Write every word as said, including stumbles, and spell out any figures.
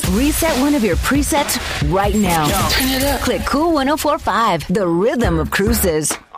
Reset one of your presets right now. Turn it up. Click Cool ten forty-five, the rhythm of cruises.